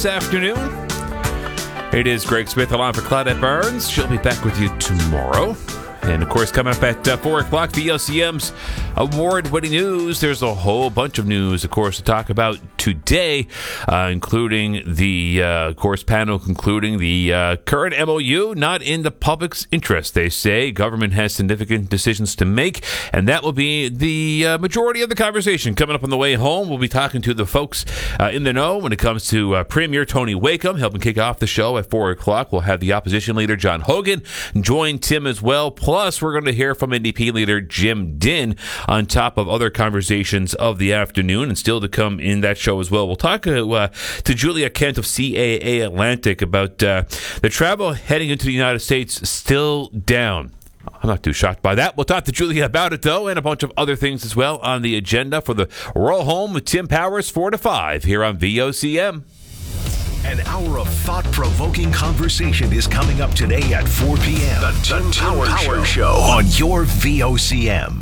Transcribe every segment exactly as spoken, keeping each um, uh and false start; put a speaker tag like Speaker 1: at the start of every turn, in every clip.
Speaker 1: this afternoon. It is Greg Smith along for Claudette Barnes. She'll be back with you tomorrow. And, of course, coming up at uh, four o'clock, V O C M's award-winning news. There's a whole bunch of news, of course, to talk about today, uh, including the, uh, of course, panel concluding the uh, current M O U not in the public's interest, they say. Government has significant decisions to make, and that will be the uh, majority of the conversation. Coming up on the way home, we'll be talking to the folks uh, in the know when it comes to uh, Premier Tony Wakeham, helping kick off the show at four o'clock. We'll have the opposition leader, John Hogan, join Tim as well. Plus, we're going to hear from N D P leader Jim Dinn on top of other conversations of the afternoon, and still to come in that show as well. We'll talk to, uh, to Julia Kent of C A A Atlantic about uh, the travel heading into the United States still down. I'm not too shocked by that. We'll talk to Julia about it, though, and a bunch of other things as well on the agenda for the Roll Home with Tim Powers, four to five, here on V O C M.
Speaker 2: An hour of thought-provoking conversation is coming up today at four p.m. The Tim Powers Show. Show on your V O C M.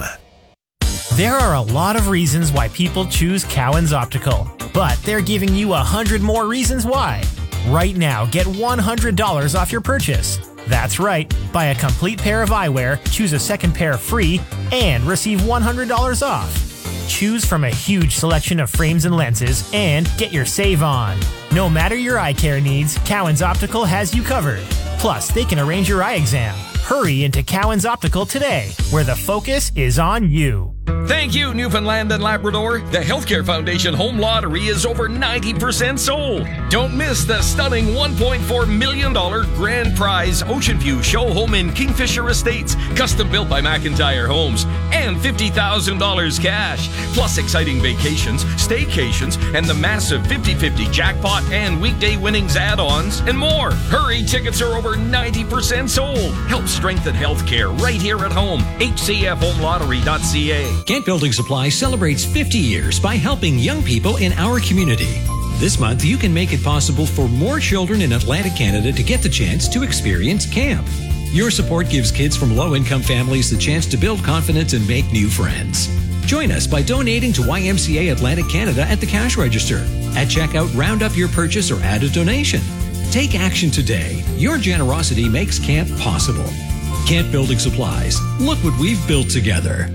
Speaker 3: There are a lot of reasons why people choose Cowan's Optical, but they're giving you a hundred more reasons why. Right now, get one hundred dollars off your purchase. That's right. Buy a complete pair of eyewear, choose a second pair free, and receive one hundred dollars off. Choose from a huge selection of frames and lenses and get your save on. No matter your eye care needs, Cowan's Optical has you covered. Plus, they can arrange your eye exam. Hurry into Cowan's Optical today, where the focus is on you.
Speaker 4: Thank you, Newfoundland and Labrador. The Healthcare Foundation Home Lottery is over ninety percent sold. Don't miss the stunning one point four million dollars grand prize Ocean View Show Home in Kingfisher Estates, custom built by McIntyre Homes, and fifty thousand dollars cash. Plus exciting vacations, staycations, and the massive fifty-fifty jackpot and weekday winnings add-ons, and more. Hurry, tickets are over ninety percent sold. Help strengthen healthcare right here at home. H C F home lottery dot c a.
Speaker 5: Kent Building Supply celebrates fifty years by helping young people in our community. This month, you can make it possible for more children in Atlantic Canada to get the chance to experience camp. Your support gives kids from low-income families the chance to build confidence and make new friends. Join us by donating to Y M C A Atlantic Canada at the cash register. At checkout, round up your purchase or add a donation. Take action today. Your generosity makes camp possible. Kent Building Supplies. Look what we've built together.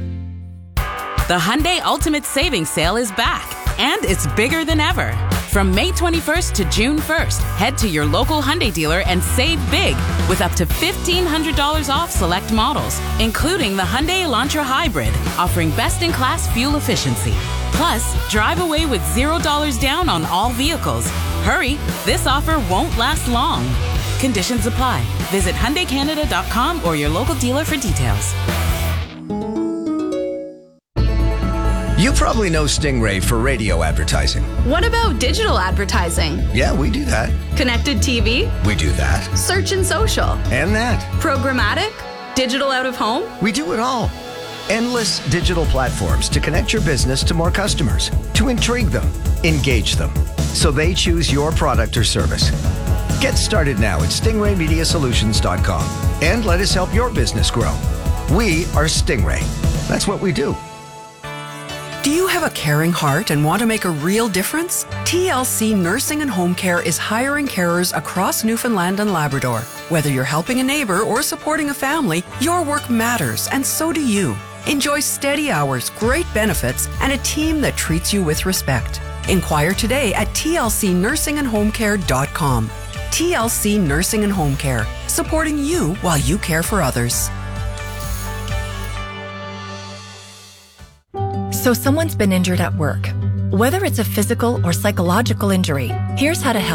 Speaker 6: The Hyundai Ultimate Savings Sale is back, and it's bigger than ever. From May twenty-first to June first, head to your local Hyundai dealer and save big with up to fifteen hundred dollars off select models, including the Hyundai Elantra Hybrid, offering best-in-class fuel efficiency. Plus, drive away with zero dollars down on all vehicles. Hurry, this offer won't last long. Conditions apply. Visit Hyundai Canada dot com or your local dealer for details.
Speaker 7: You probably know Stingray for radio advertising.
Speaker 8: What about digital advertising?
Speaker 7: Yeah, we do that.
Speaker 8: Connected T V?
Speaker 7: We do that.
Speaker 8: Search and social?
Speaker 7: And that.
Speaker 8: Programmatic? Digital out of home?
Speaker 7: We do it all. Endless digital platforms to connect your business to more customers, to intrigue them, engage them, so they choose your product or service. Get started now at stingray media solutions dot com and let us help your business grow. We are Stingray. That's what we do.
Speaker 9: Do you have a caring heart and want to make a real difference? T L C Nursing and Home Care is hiring carers across Newfoundland and Labrador. Whether you're helping a neighbor or supporting a family, your work matters, and so do you. Enjoy steady hours, great benefits, and a team that treats you with respect. Inquire today at T L C nursing and home care dot com. T L C Nursing and Home Care, supporting you while you care for others.
Speaker 10: So someone's been injured at work. Whether it's a physical or psychological injury, here's how to help.